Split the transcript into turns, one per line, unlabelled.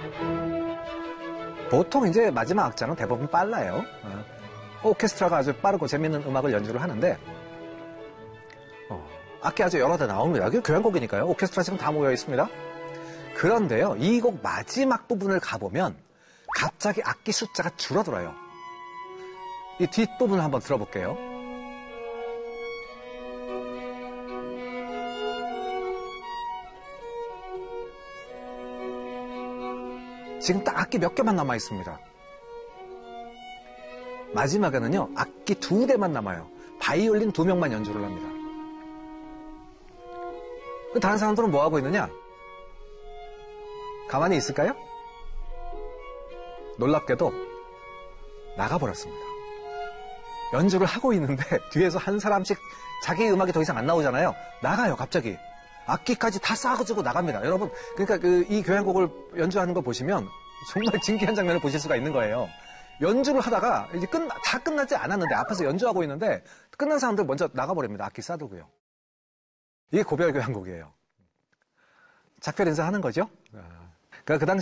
보통 이제 마지막 악장은 대부분 빨라요. 오케스트라가 아주 빠르고 재밌는 음악을 연주를 하는데 악기 아주 여러 대 나옵니다. 이게 교향곡이니까요. 오케스트라 지금 다 모여 있습니다. 그런데요, 이 곡 마지막 부분을 가보면 갑자기 악기 숫자가 줄어들어요. 이 뒷부분을 한번 들어볼게요. 지금 딱 악기 몇 개만 남아 있습니다. 마지막에는요, 악기 2대만 남아요. 바이올린 2명만 연주를 합니다. 다른 사람들은 뭐 하고 있느냐? 가만히 있을까요? 놀랍게도 나가버렸습니다. 연주를 하고 있는데 뒤에서 한 사람씩 자기 음악이 더 이상 안 나오잖아요. 나가요, 갑자기. 악기까지 다 싸가지고 나갑니다. 여러분, 그러니까 이 교향곡을 연주하는 거 보시면 정말 진기한 장면을 보실 수가 있는 거예요. 연주를 하다가 이제 다 끝나지 않았는데 앞에서 연주하고 있는데 끝난 사람들 먼저 나가버립니다. 악기 싸들고요. 이게 고별 교향곡이에요. 작별 인사하는 거죠. 그러니까 그 당시